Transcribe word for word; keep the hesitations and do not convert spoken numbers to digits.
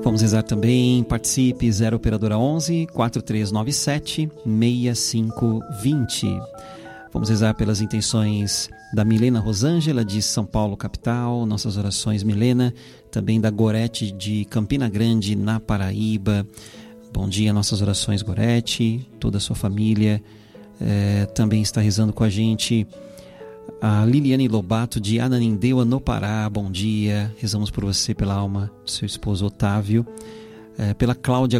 Vamos rezar também, participe, zero operadora onze, quatro três nove sete, seis cinco dois zero. Vamos rezar pelas intenções da Milena Rosângela, de São Paulo, capital. Nossas orações, Milena. Também da Gorete, de Campina Grande, na Paraíba. Bom dia, nossas orações, Gorete. Toda a sua família é, também está rezando com a gente. A Liliane Lobato, de Ananindeua, no Pará. Bom dia. Rezamos por você, pela alma do seu esposo Otávio. É, pela Cláudia